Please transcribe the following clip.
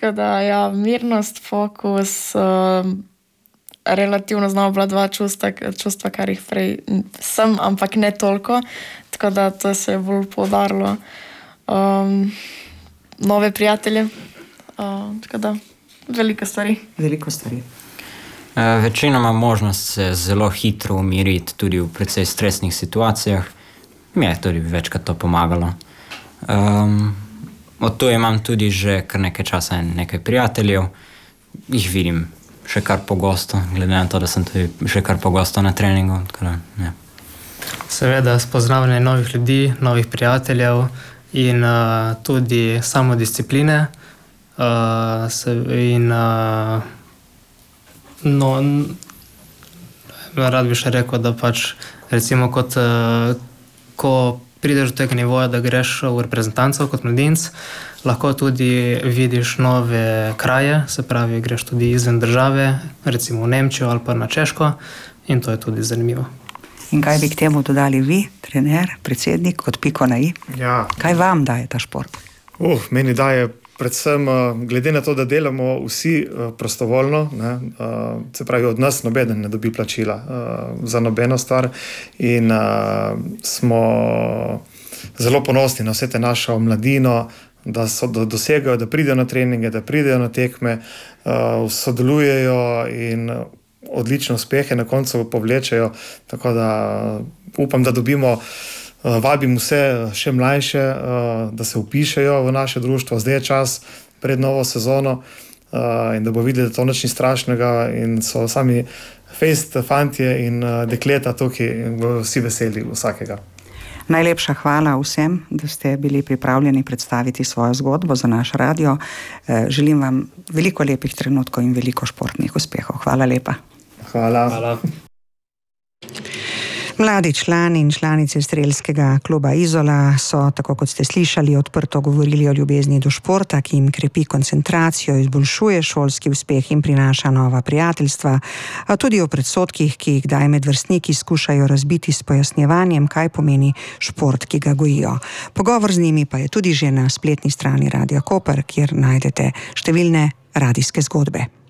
Tako da, ja, mirnost, fokus, relativno znamo obvladovati čustva, kar jih prej sem, ampak ne toliko. Tako da to se je bolj poudarilo. Nove prijatelje. Tako da, veliko stvari. Veliko stvari. Večinoma možnost se zelo hitro umiriti tudi v precej stresnih situacijah. Mi je tudi večkrat to pomagalo. Od tu imam tudi že kar nekaj časa nekaj prijateljev. Jih vidim še kar pogosto, glede na to, da sem tudi še kar pogosto na treningu. Tako da, ja. Seveda spoznavanje novih ljudi, novih prijateljev in tudi samodiscipline. Rad bi še rekel, da pač recimo ko prideš do tega nivoja, da greš v reprezentanco kot mladinec, lahko tudi vidiš nove kraje, se pravi, greš tudi izven države, recimo v Nemčijo ali pa na Češko, in to je tudi zanimivo. In kaj bi k temu dodali vi, trener, predsednik, kot piko na i? Ja. Kaj vam daje ta šport? Meni daje predvsem, glede na to, da delamo vsi prostovoljno, ne, se pravi, od nas nobeden ne dobi plačila za nobeno stvar in smo zelo ponosni na vse te našo mladino, da dosegajo, da pridejo na treninge, da pridejo na tekme, sodelujejo in odlične uspehe na koncu povlečejo, tako da upam, da vabim vse še mlajše, da se vpišejo v naše društvo. Zdaj je čas pred novo sezono in da bo videli, da to nič ni strašnega in so sami fejst fantje in dekleta tukaj in bodo vsi veseli vsakega. Najlepša hvala vsem, da ste bili pripravljeni predstaviti svojo zgodbo za naš radio. Želim vam veliko lepih trenutkov in veliko športnih uspehov. Hvala lepa. Hvala. Mladi člani in članice Strelskega kluba Izola so, tako kot ste slišali, odprto govorili o ljubezni do športa, ki jim krepi koncentracijo, izboljšuje šolski uspeh in prinaša nova prijateljstva, a tudi o predsodkih, ki jih kdaj med vrstniki skušajo razbiti s pojasnjevanjem, kaj pomeni šport, ki ga gojijo. Pogovor z njimi pa je tudi že na spletni strani Radia Koper, kjer najdete številne radijske zgodbe.